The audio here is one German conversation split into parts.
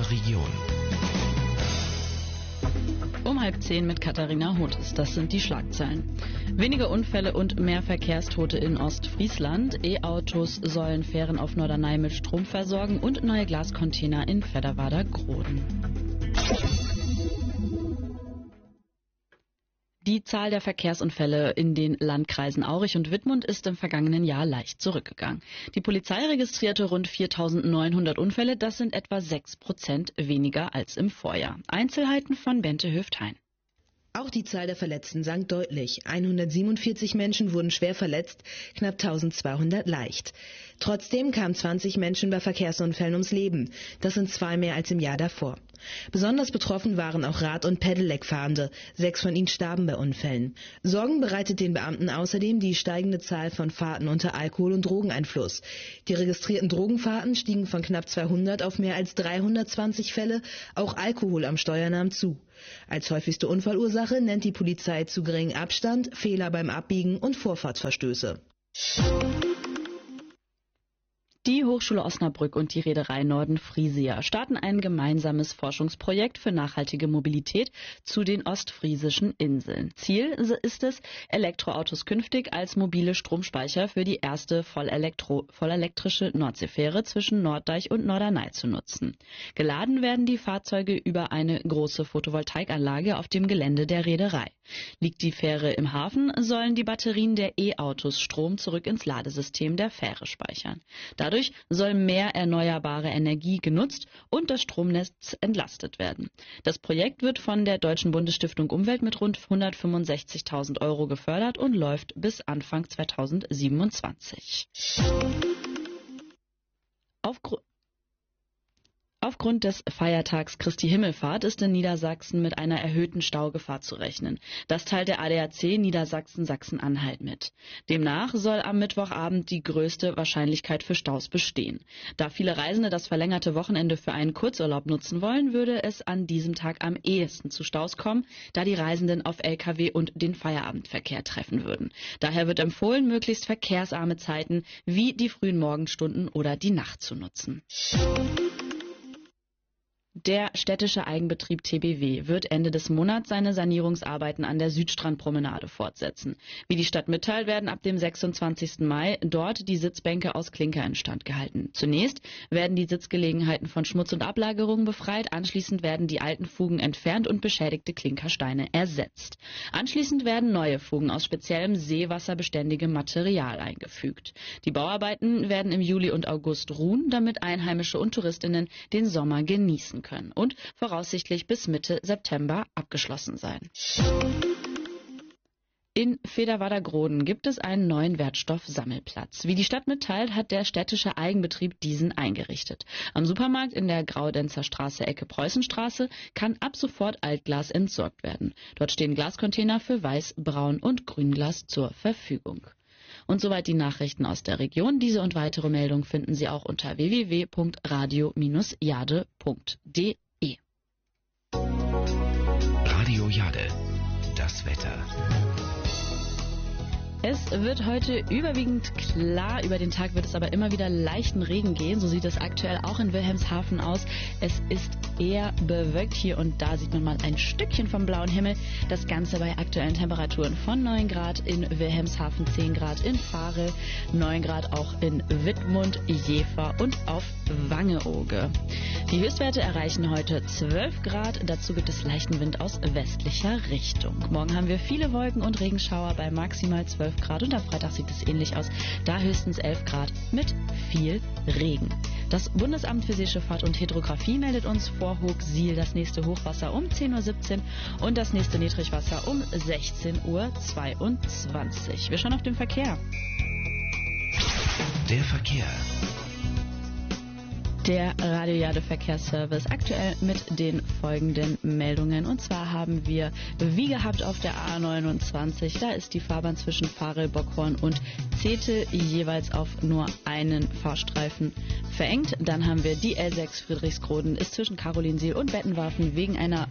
der Region. Um 9:30 mit Katharina Hotes. Das sind die Schlagzeilen. Weniger Unfälle und mehr Verkehrstote in Ostfriesland. E-Autos sollen Fähren auf Norderney mit Strom versorgen und neue Glascontainer in Fedderwader-Groden. Die Zahl der Verkehrsunfälle in den Landkreisen Aurich und Wittmund ist im vergangenen Jahr leicht zurückgegangen. Die Polizei registrierte rund 4.900 Unfälle, das sind etwa 6% weniger als im Vorjahr. Einzelheiten von Bente Höft-Hein. Auch die Zahl der Verletzten sank deutlich. 147 Menschen wurden schwer verletzt, knapp 1200 leicht. Trotzdem kamen 20 Menschen bei Verkehrsunfällen ums Leben. Das sind 2 mehr als im Jahr davor. Besonders betroffen waren auch Rad- und Pedelec-Fahrende. 6 von ihnen starben bei Unfällen. Sorgen bereitet den Beamten außerdem die steigende Zahl von Fahrten unter Alkohol- und Drogeneinfluss. Die registrierten Drogenfahrten stiegen von knapp 200 auf mehr als 320 Fälle. Auch Alkohol am Steuer nahm zu. Als häufigste Unfallursache nennt die Polizei zu geringen Abstand, Fehler beim Abbiegen und Vorfahrtsverstöße. Die Hochschule Osnabrück und die Reederei Norden Frisia starten ein gemeinsames Forschungsprojekt für nachhaltige Mobilität zu den ostfriesischen Inseln. Ziel ist es, Elektroautos künftig als mobile Stromspeicher für die erste vollelektrische Nordseefähre zwischen Norddeich und Norderney zu nutzen. Geladen werden die Fahrzeuge über eine große Photovoltaikanlage auf dem Gelände der Reederei. Liegt die Fähre im Hafen, sollen die Batterien der E-Autos Strom zurück ins Ladesystem der Fähre speichern. Dadurch soll mehr erneuerbare Energie genutzt und das Stromnetz entlastet werden. Das Projekt wird von der Deutschen Bundesstiftung Umwelt mit rund 165.000 € gefördert und läuft bis Anfang 2027. Aufgrund des Feiertags Christi Himmelfahrt ist in Niedersachsen mit einer erhöhten Staugefahr zu rechnen. Das teilt der ADAC Niedersachsen-Sachsen-Anhalt mit. Demnach soll am Mittwochabend die größte Wahrscheinlichkeit für Staus bestehen. Da viele Reisende das verlängerte Wochenende für einen Kurzurlaub nutzen wollen, würde es an diesem Tag am ehesten zu Staus kommen, da die Reisenden auf Lkw und den Feierabendverkehr treffen würden. Daher wird empfohlen, möglichst verkehrsarme Zeiten wie die frühen Morgenstunden oder die Nacht zu nutzen. Der städtische Eigenbetrieb TBW wird Ende des Monats seine Sanierungsarbeiten an der Südstrandpromenade fortsetzen. Wie die Stadt mitteilt, werden ab dem 26. Mai dort die Sitzbänke aus Klinker instand gehalten. Zunächst werden die Sitzgelegenheiten von Schmutz und Ablagerungen befreit, anschließend werden die alten Fugen entfernt und beschädigte Klinkersteine ersetzt. Anschließend werden neue Fugen aus speziellem seewasserbeständigem Material eingefügt. Die Bauarbeiten werden im Juli und August ruhen, damit Einheimische und Touristinnen den Sommer genießen können und voraussichtlich bis Mitte September abgeschlossen sein. In Fedderwader-Groden gibt es einen neuen Wertstoffsammelplatz. Wie die Stadt mitteilt, hat der städtische Eigenbetrieb diesen eingerichtet. Am Supermarkt in der Graudenzer Straße Ecke Preußenstraße kann ab sofort Altglas entsorgt werden. Dort stehen Glascontainer für Weiß-, Braun- und Grünglas zur Verfügung. Und soweit die Nachrichten aus der Region. Diese und weitere Meldungen finden Sie auch unter www.radio-jade.de. Radio Jade, das Wetter. Es wird heute überwiegend klar, über den Tag wird es aber immer wieder leichten Regen gehen. So sieht es aktuell auch in Wilhelmshaven aus. Es ist eher bewölkt hier und da sieht man mal ein Stückchen vom blauen Himmel. Das Ganze bei aktuellen Temperaturen von 9 Grad in Wilhelmshaven, 10 Grad in Varel, 9 Grad auch in Wittmund, Jever und auf Wangeoge. Die Höchstwerte erreichen heute 12 Grad. Dazu gibt es leichten Wind aus westlicher Richtung. Morgen haben wir viele Wolken und Regenschauer bei maximal 12 Grad und am Freitag sieht es ähnlich aus, da höchstens 11 Grad mit viel Regen. Das Bundesamt für Seeschifffahrt und Hydrographie meldet uns vor Hoogsiel das nächste Hochwasser um 10:17 Uhr und das nächste Niedrigwasser um 16:22 Uhr. Wir schauen auf den Verkehr. Der Verkehr. Der Radio Jade Verkehrsservice aktuell mit den folgenden Meldungen. Und zwar haben wir, wie gehabt, auf der A29, da ist die Fahrbahn zwischen Varel, Bockhorn und Zetel jeweils auf nur einen Fahrstreifen verengt. Dann haben wir die L6 Friedrichsgroden, ist zwischen Karolinsiel und Bettenwaffen wegen einer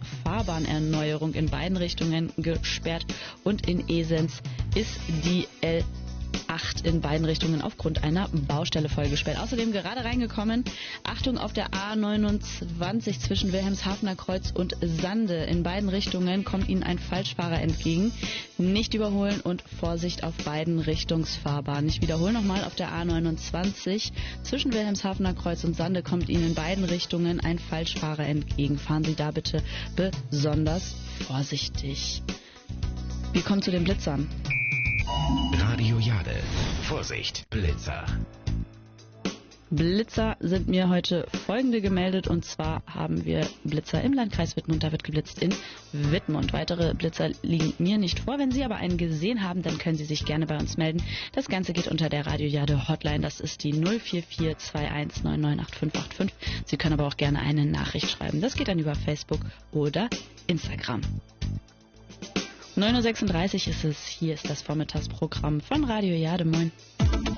Fahrbahnerneuerung in beiden Richtungen gesperrt. Und in Esens ist die A8 in beiden Richtungen aufgrund einer Baustelle vollgesperrt. Außerdem gerade reingekommen, Achtung auf der A29 zwischen Wilhelmshavener Kreuz und Sande. In beiden Richtungen kommt Ihnen ein Falschfahrer entgegen. Nicht überholen und Vorsicht auf beiden Richtungsfahrbahnen. Ich wiederhole nochmal, auf der A29 zwischen Wilhelmshavener Kreuz und Sande kommt Ihnen in beiden Richtungen ein Falschfahrer entgegen. Fahren Sie da bitte besonders vorsichtig. Wir kommen zu den Blitzern. Radio Jade. Vorsicht, Blitzer. Blitzer sind mir heute folgende gemeldet, und zwar haben wir Blitzer im Landkreis Wittmund, da wird geblitzt in Wittmund. Weitere Blitzer liegen mir nicht vor. Wenn Sie aber einen gesehen haben, dann können Sie sich gerne bei uns melden. Das Ganze geht unter der Radio Jade Hotline, das ist die 044 21998585. Sie können aber auch gerne eine Nachricht schreiben. Das geht dann über Facebook oder Instagram. 9:36 Uhr ist es. Hier ist das Vormittagsprogramm von Radio Jade. Moin.